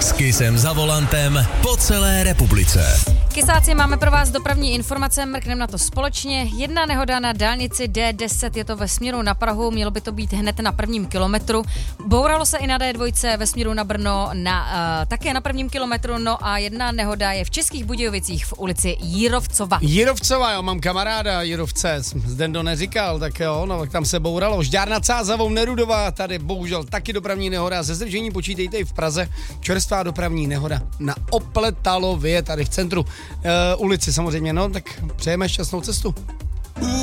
S Kissem za volantem po celé republice. Kysáci, máme pro vás dopravní informace, mrkneme na to společně. Jedna nehoda na dálnici D10, je to ve směru na Prahu, mělo by to být hned na prvním kilometru. Bouralo se i na D2 ve směru na Brno, také na prvním kilometru, no a jedna nehoda je v Českých Budějovicích v ulici Jírovcova. Jírovcova, jo, mám kamaráda Jírovce, Zdendo neříkal, tak jo, no, tam se bouralo. Žďár nad Sázavou, Nerudová, tady bohužel taky dopravní nehoda, ze zdržení počítejte i v Praze, čerstvá dopravní nehoda na Opletalově, tady v centru ulici samozřejmě, no, tak přejeme šťastnou cestu.